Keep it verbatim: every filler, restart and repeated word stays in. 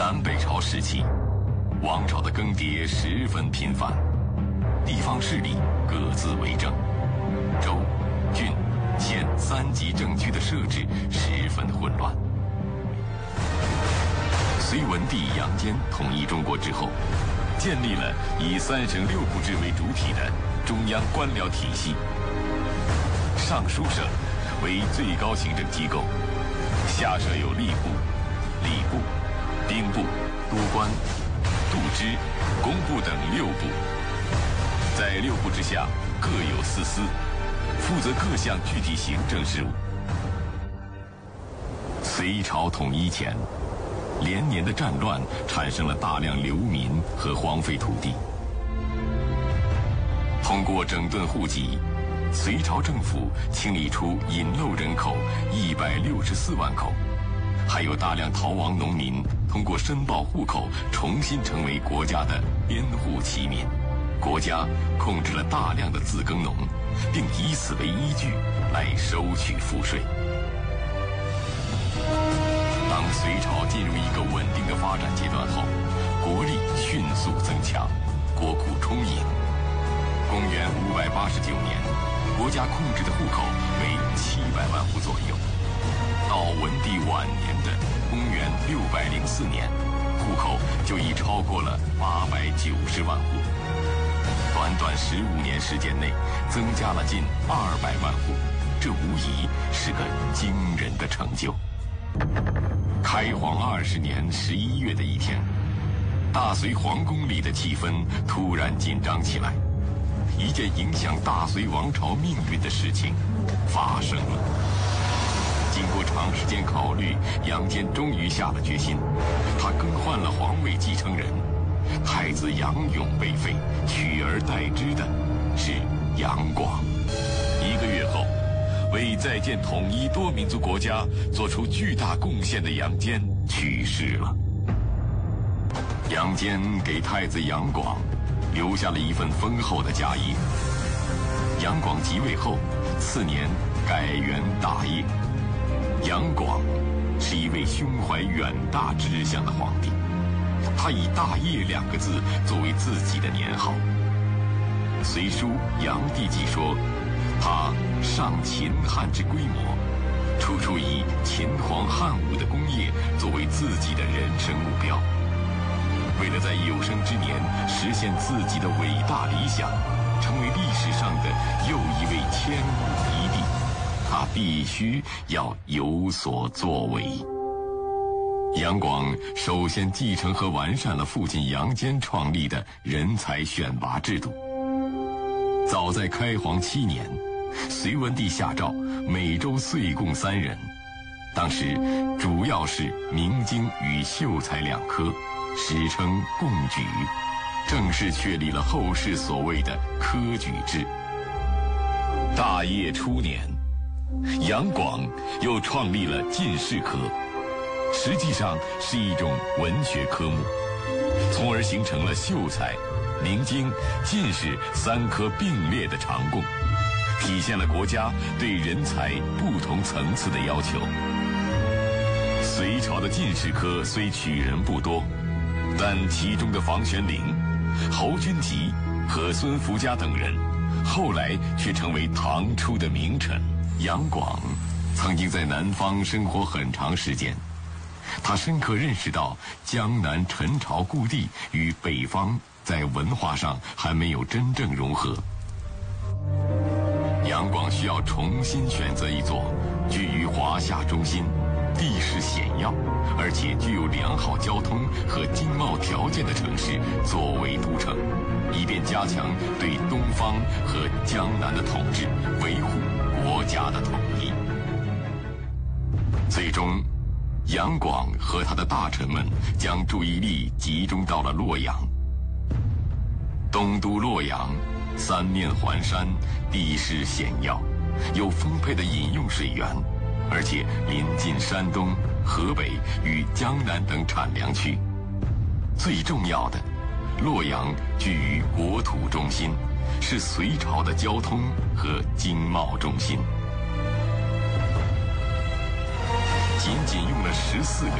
南北朝时期，王朝的更迭十分频繁，地方势力各自为政，州、郡、县三级政区的设置十分混乱。隋文帝杨坚统一中国之后，建立了以三省六部制为主体的中央官僚体系。尚书省为最高行政机构，下设有吏部、礼部、兵部、都官、度支、工部等六部。在六部之下各有四司，负责各项具体行政事务。隋朝统一前，连年的战乱产生了大量流民和荒废土地。通过整顿户籍，隋朝政府清理出隐漏人口一百六十四万口，还有大量逃亡农民通过申报户口重新成为国家的编户齐民。国家控制了大量的自耕农，并以此为依据来收取赋税。当隋朝进入一个稳定的发展阶段后，国力迅速增强，国库充盈。公元五百八十九年，国家控制的户口为七百万户左右。到文帝晚年的公元六百零四年，户口就已超过了八百九十万户。短短十五年时间内，增加了近二百万户，这无疑是个惊人的成就。开皇二十年十一月的一天，大隋皇宫里的气氛突然紧张起来，一件影响大隋王朝命运的事情发生了。经过长时间考虑，杨坚终于下了决心，他更换了皇位继承人。太子杨勇被废，取而代之的是杨广。一个月后，为再建统一多民族国家做出巨大贡献的杨坚去世了。杨坚给太子杨广留下了一份丰厚的家业。杨广即位后，次年改元大业。杨广是一位胸怀远大志向的皇帝，他以大业两个字作为自己的年号。隋书《杨帝纪》说，他上秦汉之规模，处处以秦皇汉武的功业作为自己的人生目标。为了在有生之年实现自己的伟大理想，成为历史上的又一位千古一帝，他必须要有所作为。杨广首先继承和完善了父亲杨坚创立的人才选拔制度。早在开皇七年，隋文帝下诏每州岁贡三人，当时主要是明经与秀才两科，史称贡举，正式确立了后世所谓的科举制。大业初年，杨广又创立了进士科，实际上是一种文学科目，从而形成了秀才、明经、进士三科并列的常贡，体现了国家对人才不同层次的要求。隋朝的进士科虽取人不多，但其中的房玄龄、侯君集和孙福家等人，后来却成为唐初的名臣。杨广曾经在南方生活很长时间，他深刻认识到江南陈朝故地与北方在文化上还没有真正融合。杨广需要重新选择一座居于华夏中心、地势险要，而且具有良好交通和经贸条件的城市作为都城，以便加强对东方和江南的统治，维护国家的统一。最终，杨广和他的大臣们将注意力集中到了洛阳。东都洛阳三面环山，地势险要，有丰沛的饮用水源，而且临近山东、河北与江南等产粮区。最重要的，洛阳居于国土中心，是隋朝的交通和经贸中心。仅仅用了十四个